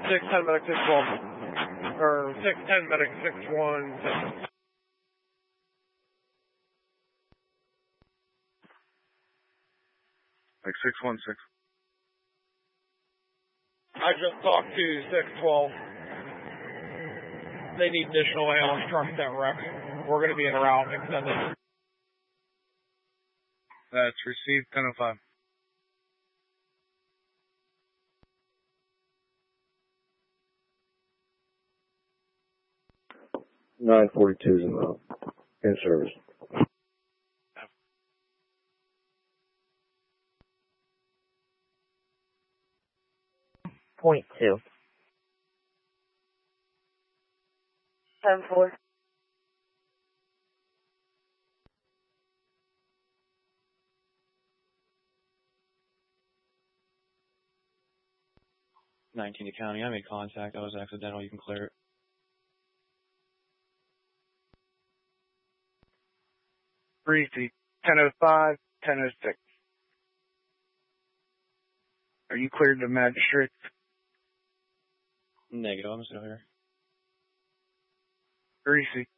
610 medic 612. Or 610 medic 616. Like 616. I just talked to 612. They need additional ambulance trucks that wreck. We're going to be in route extended. That's received 1005. $942 in service. .2. 10-4. To county. I made contact. I was accidental. You can clear it. Breezy, 1005, 1006. Are you cleared to magistrate? Negative. I'm still here. Greasy,